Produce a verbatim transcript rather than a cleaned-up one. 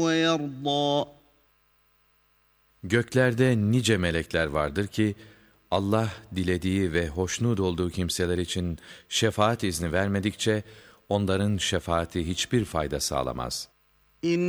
ويرضى. Göklerde nice melekler vardır ki, Allah dilediği ve hoşnut olduğu kimseler için şefaat izni vermedikçe, onların şefaati hiçbir fayda sağlamaz.